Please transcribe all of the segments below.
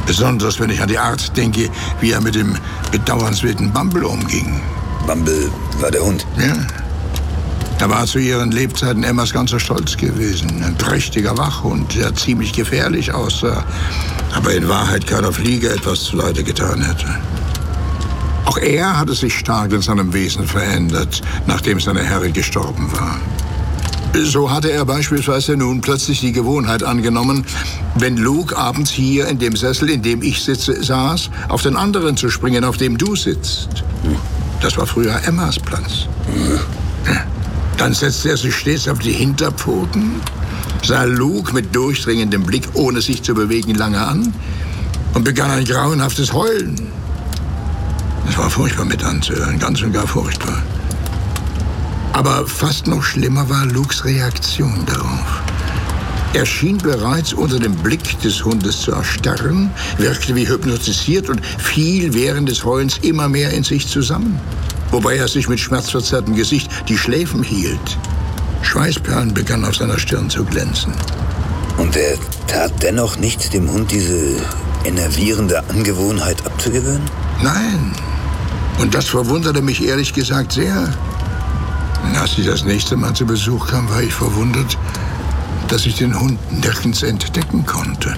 Besonders, wenn ich an die Art denke, wie er mit dem bedauernswerten Bumble umging. Bumble war der Hund? Ja. Er war zu ihren Lebzeiten Emmas ganzer Stolz gewesen. Ein prächtiger Wachhund, der ziemlich gefährlich aussah, aber in Wahrheit keiner Fliege etwas zuleide getan hätte. Auch er hatte sich stark in seinem Wesen verändert, nachdem seine Herrin gestorben war. So hatte er beispielsweise nun plötzlich die Gewohnheit angenommen, wenn Luke abends hier in dem Sessel, in dem ich sitze, saß, auf den anderen zu springen, auf dem du sitzt. Das war früher Emmas Platz. Dann setzte er sich stets auf die Hinterpfoten, sah Luke mit durchdringendem Blick, ohne sich zu bewegen, lange an und begann ein grauenhaftes Heulen. Es war furchtbar mit anzuhören, ganz und gar furchtbar. Aber fast noch schlimmer war Lukes Reaktion darauf. Er schien bereits unter dem Blick des Hundes zu erstarren, wirkte wie hypnotisiert und fiel während des Heulens immer mehr in sich zusammen. Wobei er sich mit schmerzverzerrtem Gesicht die Schläfen hielt. Schweißperlen begannen auf seiner Stirn zu glänzen. Und er tat dennoch nichts, dem Hund diese enervierende Angewohnheit abzugewöhnen? Nein. Und das verwunderte mich ehrlich gesagt sehr. Als ich das nächste Mal zu Besuch kam, war ich verwundert, dass ich den Hund nirgends entdecken konnte.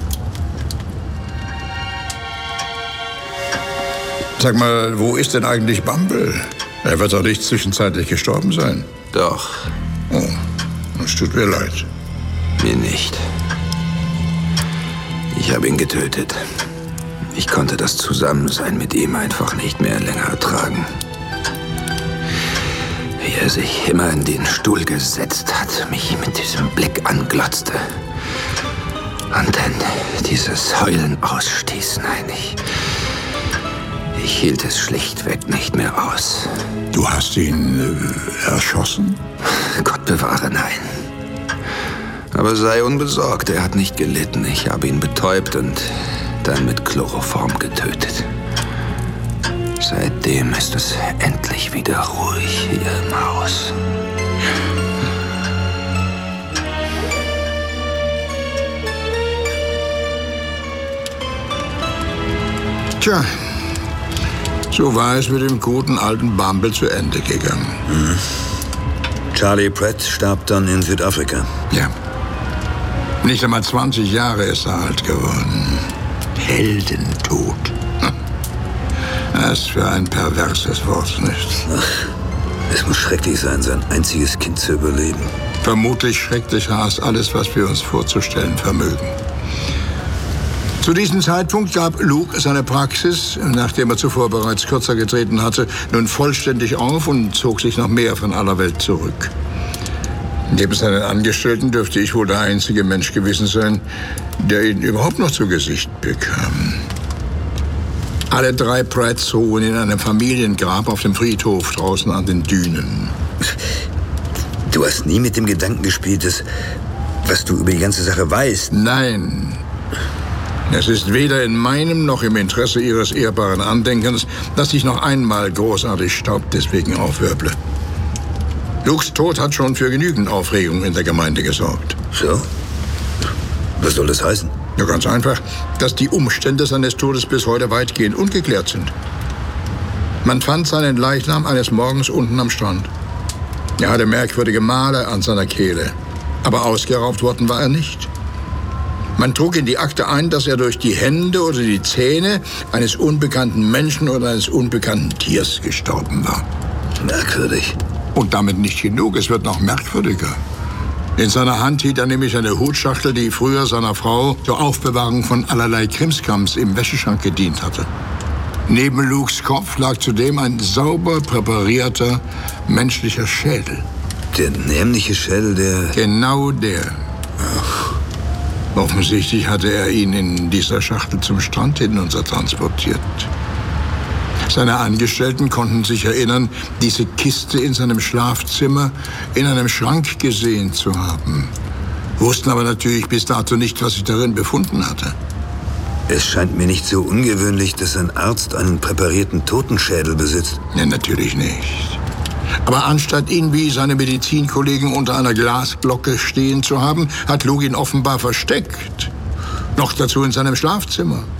Sag mal, wo ist denn eigentlich Bumble? Er wird doch nicht zwischenzeitlich gestorben sein. Doch. Oh, es tut mir leid. Mir nicht. Ich habe ihn getötet. Ich konnte das Zusammensein mit ihm einfach nicht mehr länger ertragen. Wie er sich immer in den Stuhl gesetzt hat, mich mit diesem Blick anglotzte. Und dann dieses Heulen ausstieß. Nein, ich hielt es schlichtweg nicht mehr aus. Du hast ihn erschossen? Gott bewahre, nein. Aber sei unbesorgt, er hat nicht gelitten. Ich habe ihn betäubt und dann mit Chloroform getötet. Seitdem ist es endlich wieder ruhig hier im Haus. Tja, so war es mit dem guten alten Bumble zu Ende gegangen. Charlie Pratt starb dann in Südafrika. Ja. Nicht einmal 20 Jahre ist er alt geworden. Heldentod. Was für ein perverses Wort, nicht? Ach, es muss schrecklich sein, sein einziges Kind zu überleben. Vermutlich schrecklicher als alles, was wir uns vorzustellen vermögen. Zu diesem Zeitpunkt gab Luke seine Praxis, nachdem er zuvor bereits kürzer getreten hatte, nun vollständig auf und zog sich noch mehr von aller Welt zurück. Neben seinen Angestellten dürfte ich wohl der einzige Mensch gewesen sein, der ihn überhaupt noch zu Gesicht bekam. Alle 3 Pratts ruhen in einem Familiengrab auf dem Friedhof draußen an den Dünen. Du hast nie mit dem Gedanken gespielt, was du über die ganze Sache weißt? Nein. Es ist weder in meinem noch im Interesse ihres ehrbaren Andenkens, dass ich noch einmal großartig Staub deswegen aufwirbele. Lukes Tod hat schon für genügend Aufregung in der Gemeinde gesorgt. So? Was soll das heißen? Ja, ganz einfach, dass die Umstände seines Todes bis heute weitgehend ungeklärt sind. Man fand seinen Leichnam eines Morgens unten am Strand. Er hatte merkwürdige Male an seiner Kehle, aber ausgeraubt worden war er nicht. Man trug in die Akte ein, dass er durch die Hände oder die Zähne eines unbekannten Menschen oder eines unbekannten Tiers gestorben war. Merkwürdig. Und damit nicht genug, es wird noch merkwürdiger. In seiner Hand hielt er nämlich eine Hutschachtel, die früher seiner Frau zur Aufbewahrung von allerlei Krimskrams im Wäscheschrank gedient hatte. Neben Lukes Kopf lag zudem ein sauber präparierter menschlicher Schädel. Der nämliche Schädel, der... Genau der. Ach. Offensichtlich hatte er ihn in dieser Schachtel zum Strand hinunter transportiert. Seine Angestellten konnten sich erinnern, diese Kiste in seinem Schlafzimmer in einem Schrank gesehen zu haben. Wussten aber natürlich bis dato nicht, was sich darin befunden hatte. Es scheint mir nicht so ungewöhnlich, dass ein Arzt einen präparierten Totenschädel besitzt. Ja, natürlich nicht. Aber anstatt ihn wie seine Medizinkollegen unter einer Glasglocke stehen zu haben, hat Luke ihn offenbar versteckt. Noch dazu in seinem Schlafzimmer.